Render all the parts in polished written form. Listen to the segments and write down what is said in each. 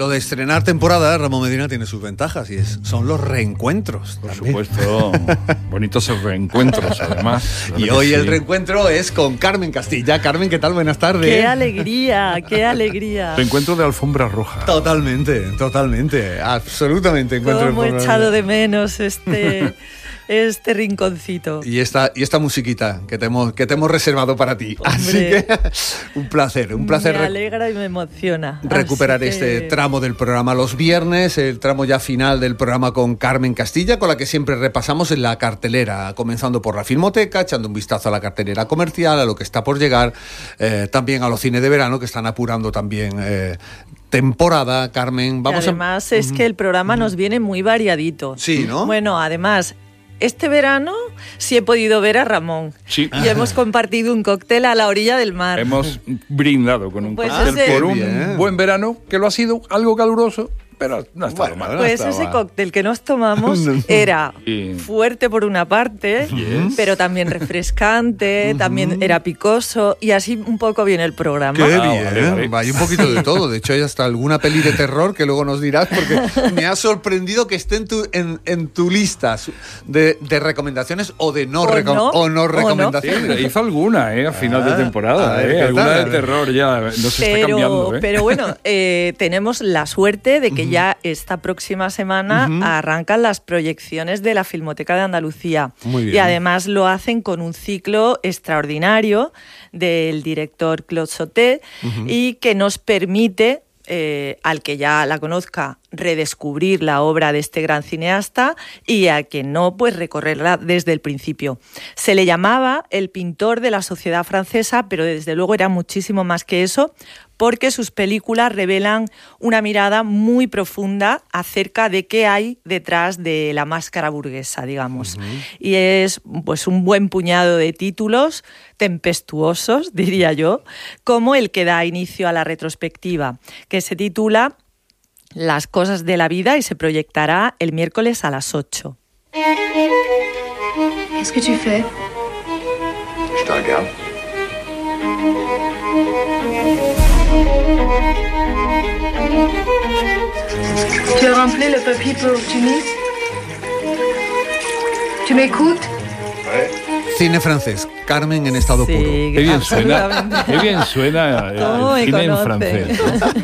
Lo de estrenar temporada, Ramón Medina, tiene sus ventajas y son los reencuentros. Por también. supuesto, bonitos reencuentros además. Y hoy el reencuentro es con Carmen Castilla. Carmen, ¿qué tal? Buenas tardes. ¡Qué alegría! ¡Qué alegría! Reencuentro de alfombra roja. Totalmente, absolutamente. Cómo he echado de menos este rinconcito. Y esta musiquita que te hemos reservado para ti. Hombre, así que un placer. Me alegra y me emociona. Recuperar este tramo del programa los viernes, el tramo ya final del programa con Carmen Castilla, con la que siempre repasamos en la cartelera, comenzando por la Filmoteca, echando un vistazo a la cartelera comercial, a lo que está por llegar, también a los cines de verano que están apurando también temporada. Carmen, vamos además es que el programa nos viene muy variadito. Sí, ¿no? Bueno, además, este verano sí he podido ver a Ramón. Sí. Y hemos compartido un cóctel a la orilla del mar. Hemos brindado con un cóctel por un buen verano, que lo ha sido algo caluroso, pero no ha estado mal. Pues ese cóctel que nos tomamos era fuerte por una parte, pero también refrescante, también era picoso, y así un poco viene el programa. ¡Qué bien! Hay un poquito de todo. De hecho, hay hasta alguna peli de terror que luego nos dirás, porque me ha sorprendido que esté en tu lista de recomendaciones o de no recomendaciones. Hizo alguna, a final de temporada. Alguna de terror ya nos está cambiando. Pero bueno, tenemos la suerte de que ya esta próxima semana arrancan las proyecciones de la Filmoteca de Andalucía. Muy bien. Y además lo hacen con un ciclo extraordinario del director Claude Sautet y que nos permite, al que ya la conozca, redescubrir la obra de este gran cineasta, y a quien no, pues recorrerla desde el principio. Se le llamaba el pintor de la sociedad francesa, pero desde luego era muchísimo más que eso, porque sus películas revelan una mirada muy profunda acerca de qué hay detrás de la máscara burguesa, digamos. Y es pues un buen puñado de títulos tempestuosos, diría yo, como el que da inicio a la retrospectiva, que se titula Las cosas de la vida y se proyectará el miércoles a las 8. Qu'est-ce que tu fais? Je te regarde. Tu as rempli le papier pour Tunis? Tu m'écoutes? Cine francés, Carmen en estado puro. Sí, Qué bien suena el cine en francés,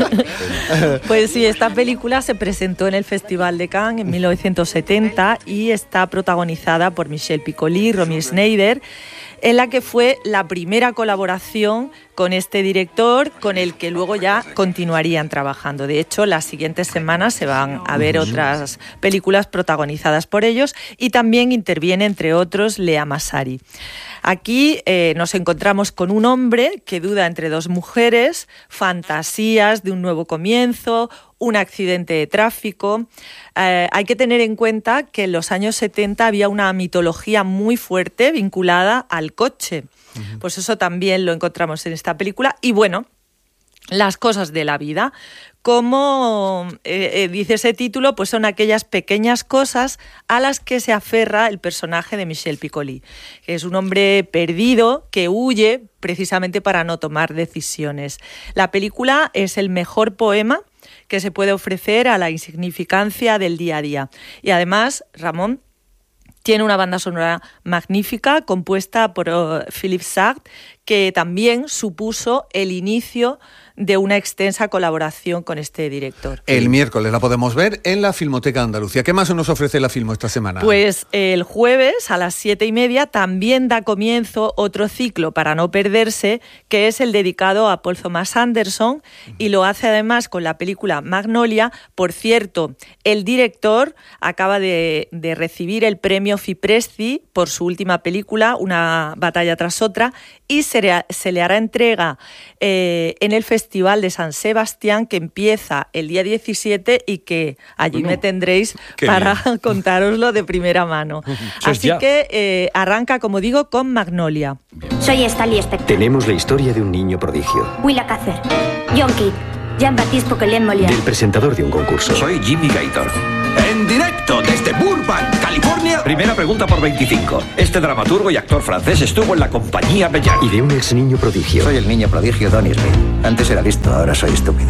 ¿no? Pues sí, esta película se presentó en el Festival de Cannes en 1970 y está protagonizada por Michel Piccoli y Romy Schneider, en la que fue la primera colaboración con este director, con el que luego ya continuarían trabajando. De hecho, las siguientes semanas se van a ver otras películas protagonizadas por ellos, y también interviene, entre otros, Lea Massari. Aquí nos encontramos con un hombre que duda entre dos mujeres, fantasías de un nuevo comienzo, un accidente de tráfico. Hay que tener en cuenta que en los años 70 había una mitología muy fuerte vinculada al coche. Pues eso también lo encontramos en esta película. Y bueno, las cosas de la vida. Como dice ese título, pues son aquellas pequeñas cosas a las que se aferra el personaje de Michel Piccoli, que es un hombre perdido que huye precisamente para no tomar decisiones. La película es el mejor poema que se puede ofrecer a la insignificancia del día a día. Y además, Ramón tiene una banda sonora magnífica compuesta por Philippe Sard, que también supuso el inicio de una extensa colaboración con este director. El miércoles la podemos ver en la Filmoteca de Andalucía. ¿Qué más nos ofrece la Filmo esta semana? Pues el jueves a las 7:30 también da comienzo otro ciclo para no perderse, que es el dedicado a Paul Thomas Anderson, y lo hace además con la película Magnolia. Por cierto, el director acaba de recibir el premio Fipresci por su última película, Una batalla tras otra, y se le hará entrega en el Festival de San Sebastián, que empieza el día 17 y que allí me tendréis para contároslo de primera mano. Así que arranca, como digo, con Magnolia. Soy Stanley Spector. Tenemos la historia de un niño prodigio. Willa Cather. John Kidd. Jean-Baptiste Poquelin Molière. Del presentador de un concurso. Soy Jimmy Gator. En directo desde Burbank, California. Primera pregunta por 25. Este dramaturgo y actor francés estuvo en la compañía Bellar. Y de un ex niño prodigio. Soy el niño prodigio Donny Smith. Antes era listo, ahora soy estúpido.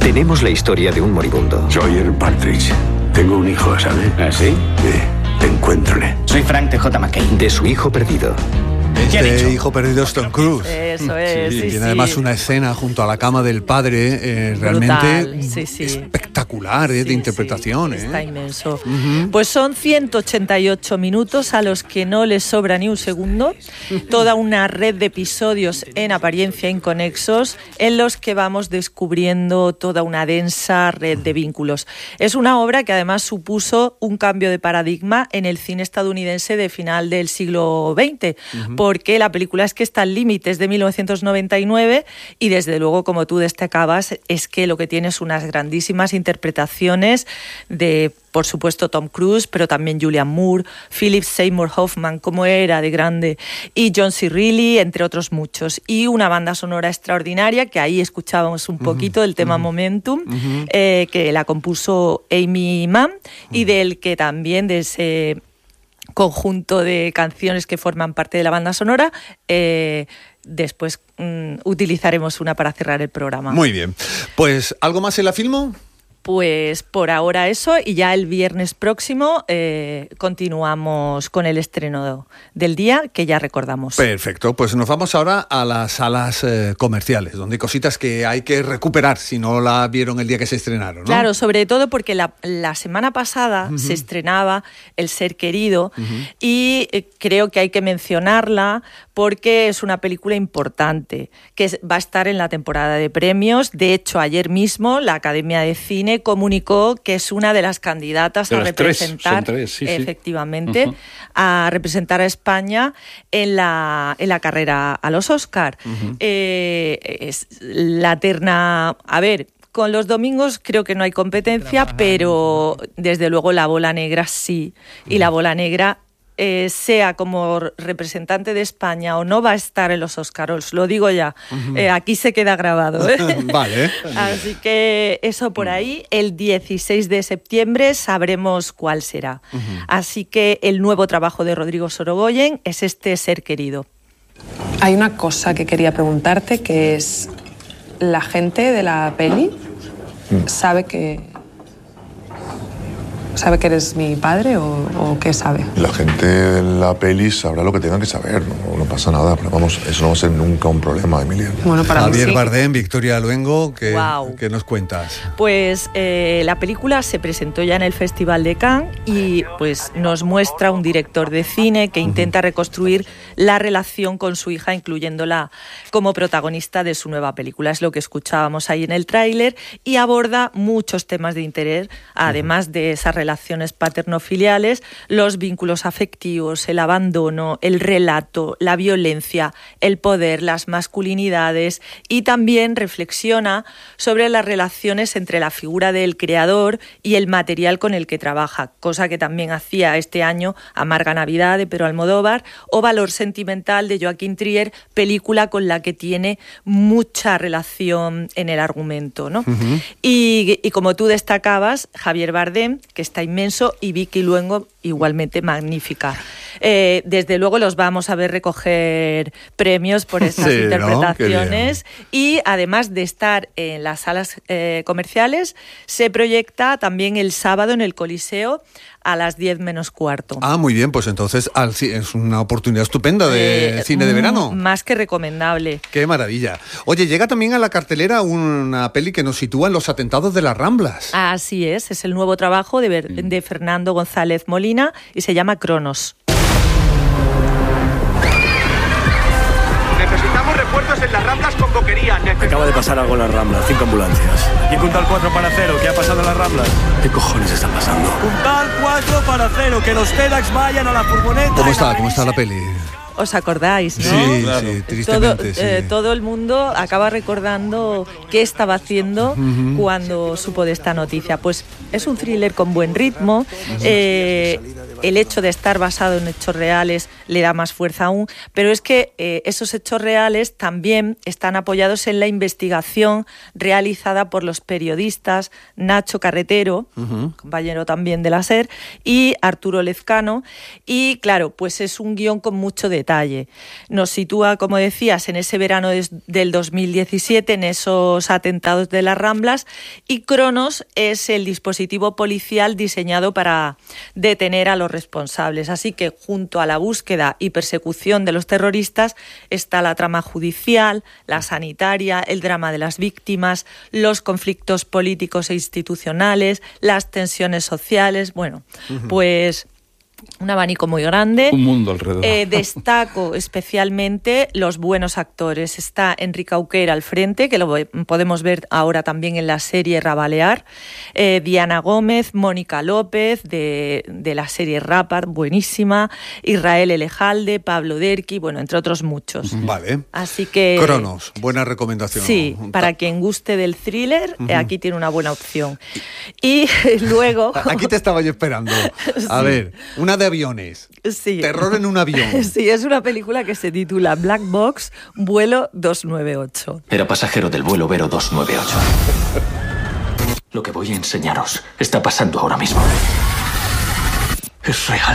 Tenemos la historia de un moribundo. Sawyer Partridge. Tengo un hijo, ¿sabe? ¿Ah, sí? Encuéntrale. Soy Frank T.J. McCain. De su hijo perdido. Este hijo perdido es Tom Cruise. Eso es, sí, Tiene además una escena junto a la cama del padre realmente espectacular, de interpretación. Está inmenso. Pues son 188 minutos a los que no les sobra ni un segundo. Toda una red de episodios en apariencia inconexos en los que vamos descubriendo toda una densa red de vínculos. Es una obra que además supuso un cambio de paradigma en el cine estadounidense de final del siglo XX. Porque la película es que está al límite, es de 1999 y desde luego, como tú destacabas, es que lo que tiene es unas grandísimas interpretaciones de, por supuesto, Tom Cruise, pero también Julianne Moore, Philip Seymour Hoffman, como era de grande, y John C. Reilly, entre otros muchos. Y una banda sonora extraordinaria, que ahí escuchábamos un poquito del tema Momentum, que la compuso Amy Mann y del que también de ese conjunto de canciones que forman parte de la banda sonora, después utilizaremos una para cerrar el programa. Muy bien. Pues, ¿algo más en la Filmo? Pues por ahora eso, y ya el viernes próximo continuamos con el estreno del día, que ya recordamos. Perfecto, pues nos vamos ahora a las salas comerciales, donde hay cositas que hay que recuperar si no la vieron el día que se estrenaron, ¿no? Claro, sobre todo porque la semana pasada se estrenaba El Ser Querido y creo que hay que mencionarla porque es una película importante, que va a estar en la temporada de premios. De hecho, ayer mismo la Academia de Cine comunicó que es una de las candidatas a representar, efectivamente, a representar a España en la carrera a los Oscar. Es la terna, a ver, con los domingos creo que no hay competencia, pero desde luego la Bola Negra sí, y la Bola Negra sea como representante de España o no va a estar en los Oscars, os lo digo ya. Aquí se queda grabado. Vale. Así que eso por ahí. El 16 de septiembre sabremos cuál será. Así que el nuevo trabajo de Rodrigo Sorogoyen es este Ser Querido. Hay una cosa que quería preguntarte, que es: ¿la gente de la peli sabe que eres mi padre o qué sabe? La gente de la peli sabrá lo que tenga que saber, no pasa nada, pero vamos, eso no va a ser nunca un problema, Emilia. Bueno, para Javier mí sí. Bardem, Victoria Luengo, ¿qué nos cuentas? Pues la película se presentó ya en el Festival de Cannes y pues nos muestra un director de cine que intenta reconstruir la relación con su hija, incluyéndola como protagonista de su nueva película. Es lo que escuchábamos ahí en el tráiler y aborda muchos temas de interés, además de esas relaciones paterno-filiales, los vínculos afectivos, el abandono, el relato, la violencia, el poder, las masculinidades, y también reflexiona sobre las relaciones entre la figura del creador y el material con el que trabaja, cosa que también hacía este año Amarga Navidad de Pedro Almodóvar o Valor Sentimental de Joaquín Trier, película con la que tiene mucha relación en el argumento, ¿no? Y como tú destacabas, Javier Bardem, que está inmenso, y Vicky Luengo, igualmente magnífica. Desde luego los vamos a ver recoger premios por esas interpretaciones, ¿no? Y además de estar en las salas comerciales, se proyecta también el sábado en el Coliseo a las 10 menos cuarto. Ah, muy bien, pues entonces es una oportunidad estupenda de cine de verano. Más que recomendable. Qué maravilla. Oye, llega también a la cartelera una peli que nos sitúa en los atentados de las Ramblas. Así es el nuevo trabajo de Fernando González Molina y se llama Cronos. Necesitamos refuerzos en las Ramblas con boquería. Acaba de pasar algo en las Ramblas, 5 ambulancias. Y Puntal 4 para 0, ¿qué ha pasado en las Ramblas? ¿Qué cojones está pasando? Puntal 4 para 0, que los TEDx vayan a la furgoneta. ¿Cómo está la peli? ¿Os acordáis, no? Sí, claro. Sí, tristemente. Todo el mundo acaba recordando qué estaba haciendo cuando supo de esta noticia. Pues es un thriller con buen ritmo. El hecho de estar basado en hechos reales le da más fuerza aún, pero es que esos hechos reales también están apoyados en la investigación realizada por los periodistas Nacho Carretero, compañero también de la SER, y Arturo Lezcano, y claro, pues es un guión con mucho detalle. Nos sitúa, como decías, en ese verano del 2017, en esos atentados de las Ramblas, y Cronos es el dispositivo policial diseñado para detener a los responsables. Así que junto a la búsqueda y persecución de los terroristas está la trama judicial, la sanitaria, el drama de las víctimas, los conflictos políticos e institucionales, las tensiones sociales. Bueno, pues un abanico muy grande. Un mundo alrededor. Destaco especialmente los buenos actores. Está Enrique Auquer al frente, que lo podemos ver ahora también en la serie Rabalear. Diana Gómez, Mónica López, de la serie Rapar, buenísima. Israel Elejalde, Pablo Derqui, bueno, entre otros muchos. Vale. Así que... Cronos, buena recomendación. Sí, para quien guste del thriller, aquí tiene una buena opción. Y luego... Aquí te estaba yo esperando. A ver, una de aviones. Sí. Terror en un avión. Sí, es una película que se titula Black Box, vuelo 298. Era pasajero del vuelo Vero 298. Lo que voy a enseñaros está pasando ahora mismo. Es real.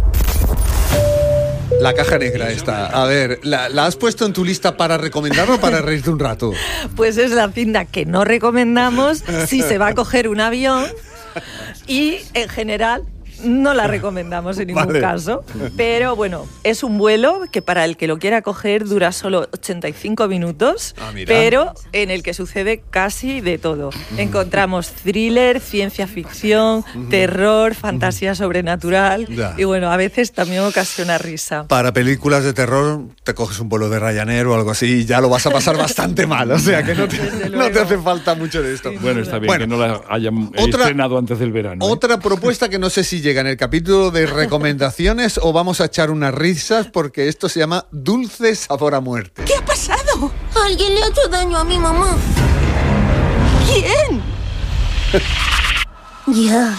La caja negra esta. A ver, ¿la has puesto en tu lista para recomendar o para reírte un rato? Pues es la cinta que no recomendamos si se va a coger un avión y, en general, no la recomendamos en ningún caso, pero bueno, es un vuelo que para el que lo quiera coger dura solo 85 minutos, pero en el que sucede casi de todo. Encontramos thriller, ciencia ficción, terror, fantasía sobrenatural y bueno, a veces también ocasiona risa. Para películas de terror te coges un vuelo de Ryanair o algo así y ya lo vas a pasar bastante mal, o sea que no te hace falta mucho de esto. Bueno, está bien que no la hayan estrenado antes del verano. Otra propuesta que no sé si llega en el capítulo de recomendaciones o vamos a echar unas risas porque esto se llama Dulce Sabor a Muerte. ¿Qué ha pasado? Alguien le ha hecho daño a mi mamá. ¿Quién? Ya.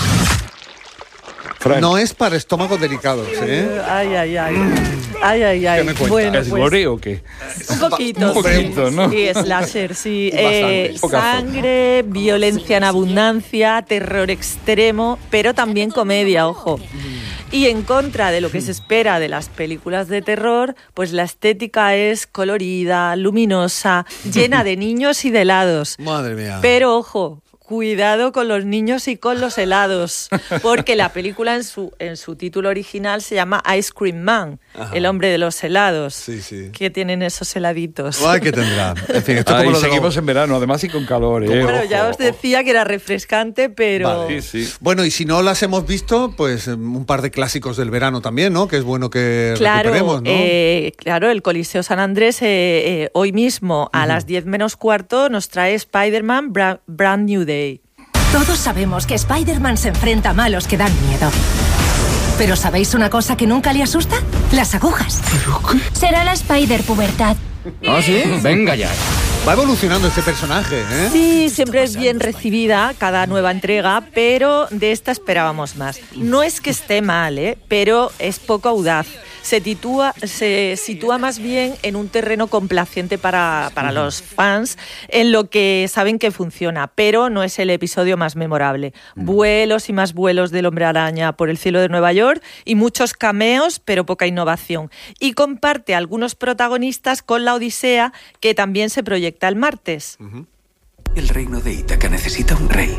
No es para estómagos delicados, ¿eh? Ay. ¿Qué me cuentas? Bueno, ¿es gore o qué? Un poquito, ¿no? Sí, slasher, sí. Sangre, violencia en abundancia, terror extremo, pero también comedia, ojo. Y en contra de lo que se espera de las películas de terror, pues la estética es colorida, luminosa, llena de niños y de helados. Madre mía. Pero ojo, cuidado con los niños y con los helados, porque la película en su título original se llama Ice Cream Man, el hombre de los helados. Sí. ¿Qué tienen esos heladitos? Ay, ¿qué tendrá? En fin, esto como seguimos en verano, además y con calor. Bueno, ya os decía que era refrescante, pero... Vale. Sí. Bueno, y si no las hemos visto, pues un par de clásicos del verano también, ¿no? Que es bueno que recuperemos, ¿no? Claro, el Coliseo San Andrés hoy mismo a las 10 menos cuarto nos trae Spider-Man Brand New Day. Todos sabemos que Spider-Man se enfrenta a malos que dan miedo. ¿Pero sabéis una cosa que nunca le asusta? Las agujas. ¿Pero qué? Será la Spider-Pubertad. ¿Ah, sí? Venga ya. Va evolucionando este personaje, ¿eh? Sí, siempre es bien recibida cada nueva entrega, pero de esta esperábamos más. No es que esté mal, pero es poco audaz. Se sitúa más bien en un terreno complaciente para los fans, en lo que saben que funciona, pero no es el episodio más memorable. Vuelos y más vuelos del Hombre Araña por el cielo de Nueva York y muchos cameos, pero poca innovación. Y comparte algunos protagonistas con la Odisea, que también se proyecta el martes. El reino de Ítaca necesita un rey.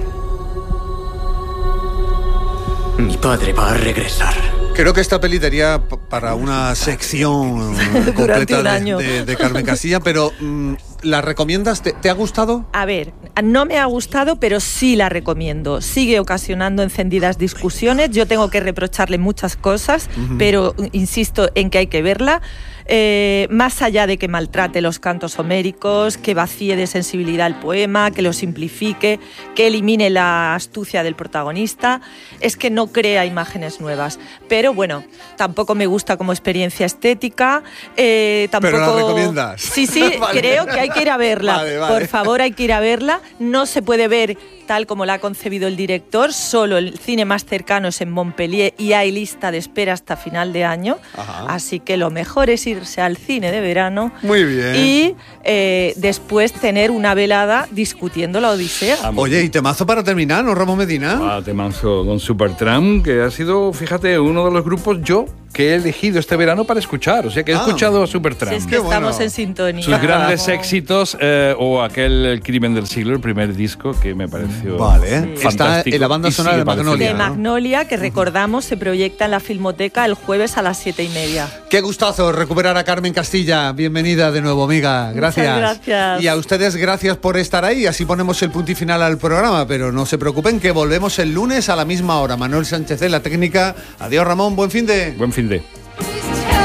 Mi padre va a regresar. Creo que esta peli daría para una sección completa de Carmen Castilla, pero ¿la recomiendas? ¿Te ha gustado? A ver, no me ha gustado, pero sí la recomiendo. Sigue ocasionando encendidas discusiones. Yo tengo que reprocharle muchas cosas, pero insisto en que hay que verla. más allá de que maltrate los cantos homéricos, que vacíe de sensibilidad el poema, que lo simplifique, que elimine la astucia del protagonista, es que no crea imágenes nuevas. Pero bueno, tampoco me gusta como experiencia estética. Tampoco... ¿Pero la recomiendas? Sí, vale. Creo que hay que ir a verla. Vale. Por favor, hay que ir a verla. No se puede ver tal como la ha concebido el director, solo el cine más cercano es en Montpellier y hay lista de espera hasta final de año. Ajá. Así que lo mejor es irse al cine de verano. Muy bien. Y después tener una velada discutiendo la Odisea. Oye, y temazo para terminar, ¿no, Ramón Medina? Temazo con Supertramp, que ha sido, fíjate, uno de los grupos que he elegido este verano para escuchar. O sea, que he escuchado a Supertramp. Si es que estamos en sintonía. Sus grandes éxitos, o aquel El crimen del siglo, el primer disco, que me pareció fantástico. Está en la banda sonora de Magnolia. De Magnolia, que recordamos, se proyecta en la Filmoteca el jueves a las 7:30. Qué gustazo recuperar a Carmen Castilla. Bienvenida de nuevo, amiga. Gracias. Muchas gracias. Y a ustedes, gracias por estar ahí. Así ponemos el punto y final al programa, pero no se preocupen que volvemos el lunes a la misma hora. Manuel Sánchez en la técnica. Adiós, Ramón. Buen fin de... Buen fin de...